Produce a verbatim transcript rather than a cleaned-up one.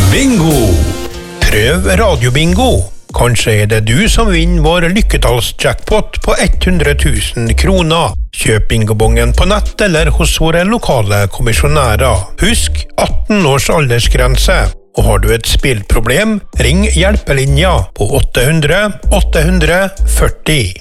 Bingo! Prøv radiobingo. Kanskje er det du som vinner vår lykketallsjackpot på hundre tusen kroner. Kjøp bingobongen på nett eller hos våre lokale kommisjonærer. Husk atten års aldersgrense. Og har du et spillproblem, ring hjelpelinja på åtte hundre åtte hundre førti.